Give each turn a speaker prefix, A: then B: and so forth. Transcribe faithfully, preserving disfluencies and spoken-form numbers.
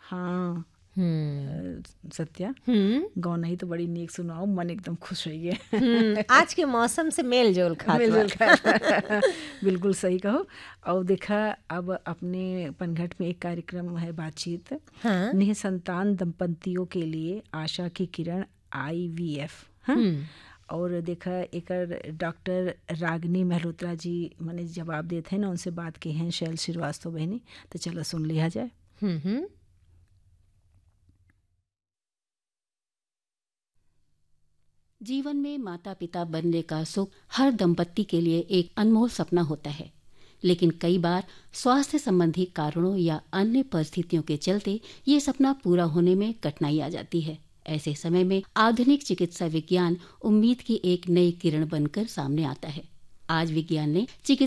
A: हाँ
B: हम्म
A: अ, सत्या,
B: हम्म
A: गाँव नहीं तो बड़ी नीक सुनाओ, मन एकदम खुश हो गए।
B: हम्म, आज के मौसम से मेल जोल खात बा।
A: मिलजुल कर बिल्कुल सही कहो। और देखा, अब अपने पनघट में एक कार्यक्रम है, बातचीत
B: हाँ।
A: निसंतान दंपतियों के लिए आशा की किरण आई वी एफ। हाँ,
B: हम्म
A: और देखा एकर डॉक्टर रागिनी मल्होत्रा जी मैंने जवाब देते हैं ना, उनसे बात की हैं शैल श्रीवास्तव बहनी, तो चलो सुन लिया जाए।
B: हम्म हम्म
C: जीवन में माता पिता बनने का सुख हर दंपत्ति के लिए एक अनमोल सपना होता है, लेकिन कई बार स्वास्थ्य संबंधी कारणों या अन्य परिस्थितियों के चलते ये सपना पूरा होने में कठिनाई आ जाती है। ऐसे समय में आधुनिक चिकित्सा विज्ञान उम्मीद की एक नई किरण बनकर सामने आता है। आज विज्ञान ने चिकित्सा